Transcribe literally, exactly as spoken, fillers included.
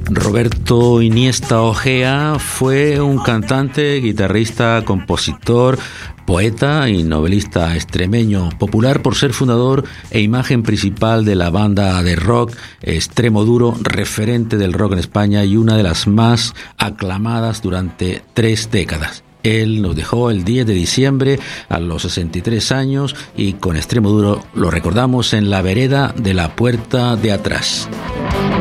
Roberto Iniesta Ojea fue un cantante, guitarrista, compositor, poeta y novelista extremeño, popular por ser fundador e imagen principal de la banda de rock Extremoduro, referente del rock en España y una de las más aclamadas durante tres décadas. Él nos dejó el diez de diciembre a los sesenta y tres años y con Extremoduro lo recordamos en La vereda de la puerta de atrás.